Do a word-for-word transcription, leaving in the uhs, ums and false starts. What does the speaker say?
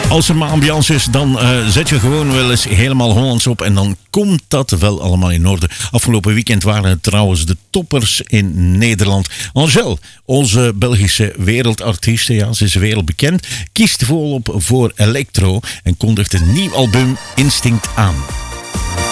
Als er maar ambiance is, dan uh, zet je gewoon wel eens helemaal Hollands op en dan komt dat wel allemaal in orde. Afgelopen weekend waren het trouwens de toppers in Nederland. Angèle, onze Belgische wereldartiest, ja, ze is wereldbekend, kiest volop voor electro en kondigt een nieuw album Instinct aan.